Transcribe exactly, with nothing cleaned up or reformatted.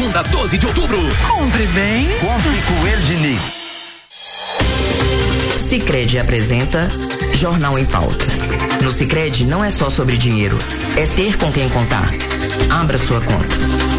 segunda, doze de outubro. Compre bem. Compre Coelho Diniz. Sicredi apresenta Jornal em Pauta. No Sicredi não é só sobre dinheiro, é ter com quem contar. Abra sua conta.